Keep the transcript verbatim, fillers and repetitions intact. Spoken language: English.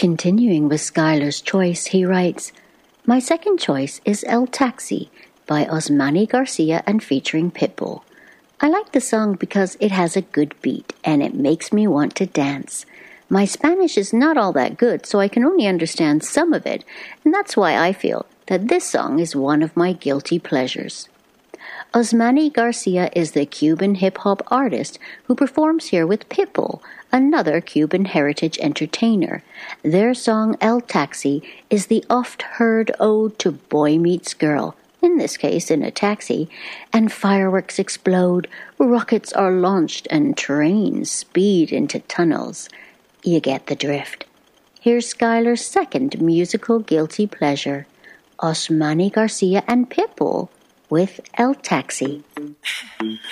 Continuing with Schuyler's choice, he writes, "My second choice is El Taxi by Osmani Garcia and featuring Pitbull. I like the song because it has a good beat and it makes me want to dance. My Spanish is not all that good, so I can only understand some of it, and that's why I feel that this song is one of my guilty pleasures." Osmani Garcia is the Cuban hip-hop artist who performs here with Pitbull, another Cuban heritage entertainer. Their song El Taxi is the oft-heard ode to boy meets girl, in this case in a taxi, and fireworks explode, rockets are launched, and trains speed into tunnels. You get the drift. Here's Schuyler's second musical guilty pleasure, Osmani Garcia and Pitbull with El Taxi.